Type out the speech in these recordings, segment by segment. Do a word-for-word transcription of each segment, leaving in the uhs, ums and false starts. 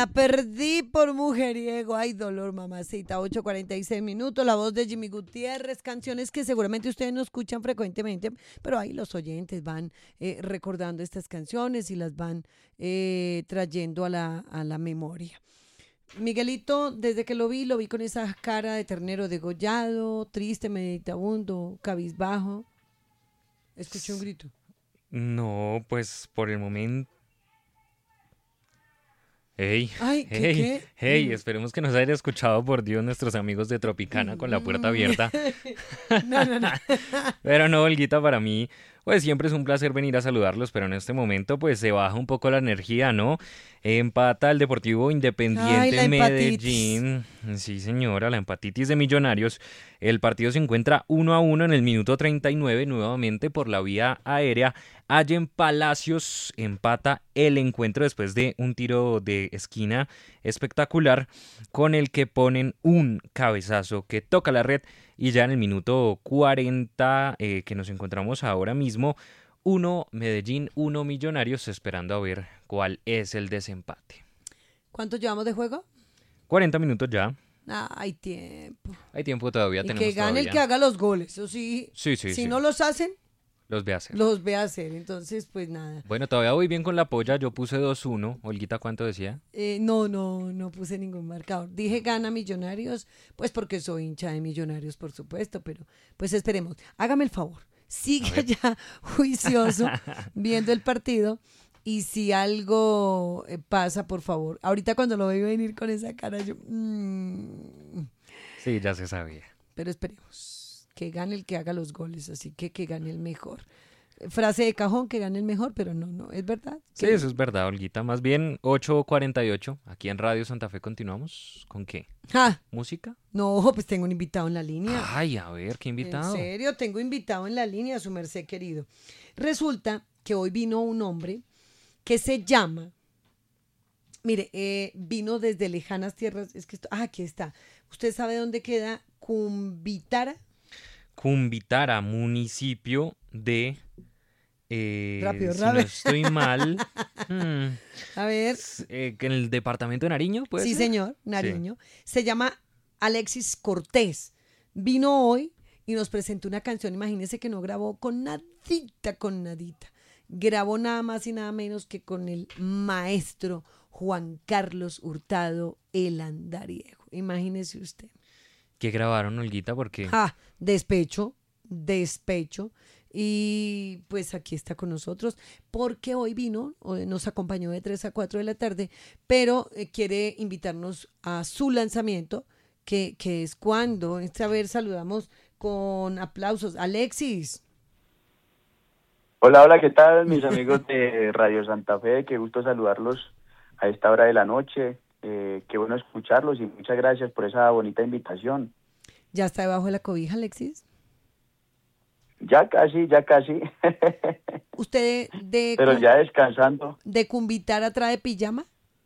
La perdí por mujeriego. Ay, dolor, mamacita. ocho cuarenta y seis minutos. La voz de Jimmy Gutiérrez. Canciones que seguramente ustedes no escuchan frecuentemente, pero ahí los oyentes van eh, recordando estas canciones y las van eh, trayendo a la, a la memoria. Miguelito, desde que lo vi, lo vi con esa cara de ternero degollado, triste, meditabundo, cabizbajo. Escuché un grito. No, pues por el momento. Hey, Ay, ¿qué hey, qué? hey, Mm. esperemos que nos haya escuchado por Dios nuestros amigos de Tropicana con la puerta abierta. No, no, no. Pero no, Olguita, para mí, pues siempre es un placer venir a saludarlos, pero en este momento pues se baja un poco la energía, ¿no? Empata el Deportivo Ay, Independiente la empatitis. Medellín. Sí, señora, la empatitis de Millonarios. El partido se encuentra uno a uno en el minuto treinta y nueve, nuevamente por la vía aérea. Allen Palacios empata el encuentro después de un tiro de esquina espectacular con el que ponen un cabezazo que toca la red y ya en el minuto cuarenta eh, que nos encontramos ahora mismo, uno Medellín, uno Millonarios, esperando a ver cuál es el desempate. ¿Cuánto llevamos de juego? cuarenta minutos ya. Ah, hay tiempo. Hay tiempo todavía, Y tenemos que gane el todavía. que haga los goles. Eso sí, Sí, sí, si sí. no los hacen, Los ve a hacer. los ve a hacer. Entonces, pues nada. Bueno, todavía voy bien con la polla. Yo puse dos uno. Olguita, ¿cuánto decía? Eh, no, no, no puse ningún marcador. Dije gana Millonarios, pues porque soy hincha de Millonarios, por supuesto, pero pues esperemos. Hágame el favor, siga ya juicioso viendo el partido y si algo eh, pasa, por favor. Ahorita cuando lo veo venir con esa cara, yo... mm, Sí, ya se sabía. pero esperemos que gane el que haga los goles, así que que gane el mejor. Frase de cajón, que gane el mejor, pero no, no, es verdad. Sí, que- eso es verdad, Olguita. Más bien, ocho cuarenta y ocho. Aquí en Radio Santa Fe continuamos. ¿Con qué? ¡Ja! ¿Música? No, pues tengo un invitado en la línea. Ay, a ver, ¿qué invitado? En serio, tengo invitado en la línea, su merced querido. Resulta que hoy vino un hombre que se llama, mire, eh, vino desde lejanas tierras, es que esto, ah, aquí está. ¿Usted sabe dónde queda Cumbitara? Cumbitara, municipio de... eh, Rápido, si no rápido. estoy mal, hmm, A ver, s- eh, que en el departamento de Nariño, ¿puede sí ser? señor, Nariño. Se llama Alexis Cortés. Vino hoy y nos presentó una canción, imagínese que no grabó con nadita, con nadita. Grabó nada más y nada menos que con el maestro Juan Carlos Hurtado, el andariego. Imagínese usted. Que grabaron, Olguita, porque... Ah, despecho, despecho. Y pues aquí está con nosotros porque hoy vino, hoy nos acompañó de tres a cuatro de la tarde, pero eh, quiere invitarnos a su lanzamiento, que, que es cuando, esta vez saludamos con aplausos. Alexis. Hola, hola, ¿qué tal mis amigos de Radio Santa Fe? Qué gusto saludarlos a esta hora de la noche. Eh, qué bueno escucharlos y muchas gracias por esa bonita invitación. ¿Ya está debajo de la cobija, Alexis? Ya casi, ya casi, ¿Usted de, de, pero Cum- ya descansando. de Cumbitara trae pijama?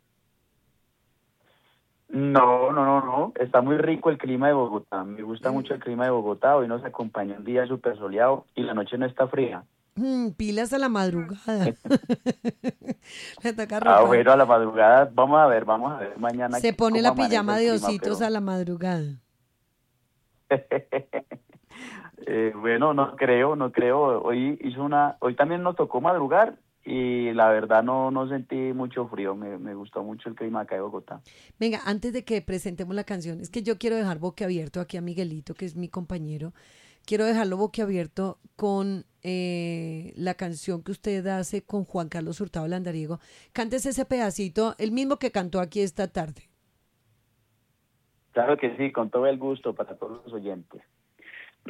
No, no, no, no, está muy rico el clima de Bogotá. Me gusta mucho el clima de Bogotá. Hoy nos acompaña un día súper soleado y la noche no está fría. Mm, pilas a la madrugada. Le toca Ah, ropa. bueno, a la madrugada, vamos a ver, vamos a ver mañana Se pone cómo la amanece pijama el de clima, ositos pero... a la madrugada. Eh, bueno, no creo, no creo. Hoy hizo una, hoy también nos tocó madrugar y la verdad no, no sentí mucho frío. Me, me gustó mucho el clima acá de Bogotá. Venga, antes de que presentemos la canción, es que yo quiero dejar boquiabierto aquí a Miguelito, que es mi compañero. Quiero dejarlo boquiabierto con eh, la canción que usted hace con Juan Carlos Hurtado Landariego. Cántese ese pedacito, el mismo que cantó aquí esta tarde. Claro que sí, con todo el gusto para todos los oyentes.